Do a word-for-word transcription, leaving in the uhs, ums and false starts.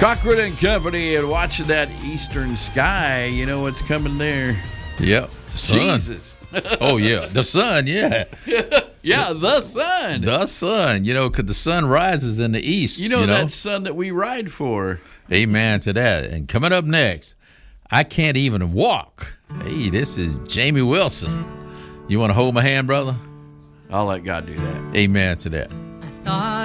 Cochran and Company, and watching that eastern sky, you know what's coming there. Yep. The sun. Jesus. Oh, yeah. The sun, yeah. Yeah, the sun. The sun, you know, because the sun rises in the east. You know, you know that sun that we ride for. Amen to that. And coming up next, I Can't Even Walk. Hey, this is Jamie Wilson. You want to hold my hand, brother? I'll let God do that. Amen to that. I thought